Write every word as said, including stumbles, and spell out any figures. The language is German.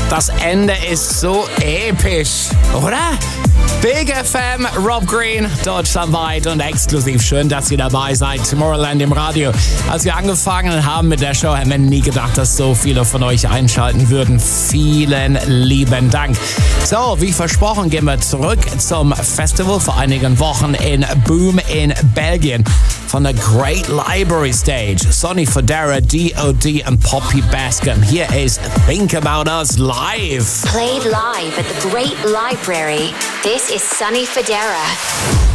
Das Ende ist so episch, oder? Big F M, Rob Green, deutschlandweit und exklusiv. Schön, dass ihr dabei seid. Tomorrowland im Radio. Als wir angefangen haben mit der Show, haben wir nie gedacht, dass so viele von euch einschalten würden. Vielen lieben Dank. So, wie versprochen, gehen wir zurück zum Festival vor einigen Wochen in Boom in Belgien. Von der Great Library Stage. Sonny Fodera, D O D und Poppy Bascom. Here is Think About Us live. Played live at the Great Library. This is Sonny Fodera.